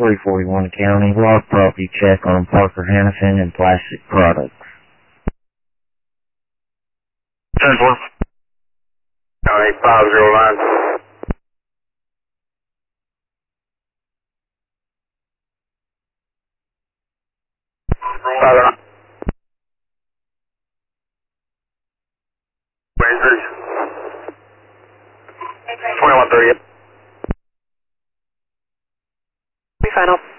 341 County, log property check on Parker Hannafin and Plastic Products. 10-4. County 509. Roll. 2130. Final.